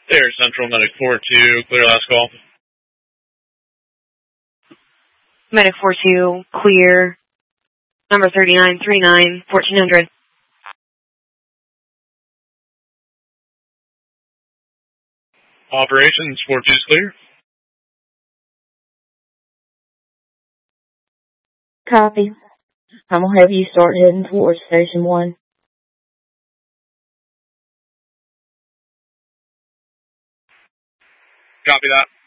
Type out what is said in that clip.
There, Central Medic 4-2, clear last call. Medic 4-2, clear. Number 3939, 1400. Operations 4-2 is clear. Copy. I'm going to have you start heading towards Station 1. Copy that.